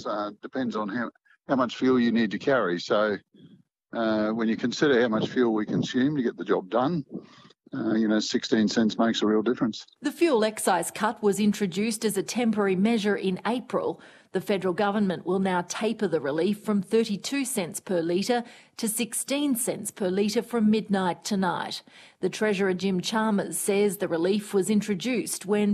course, depends on how much fuel you need to carry. So when you consider how much fuel we consume to get the job done, 16 cents makes a real difference. The fuel excise cut was introduced as a temporary measure in April. The federal government will now taper the relief from 32 cents per litre to 16 cents per litre from midnight tonight. The Treasurer Jim Chalmers says the relief was introduced when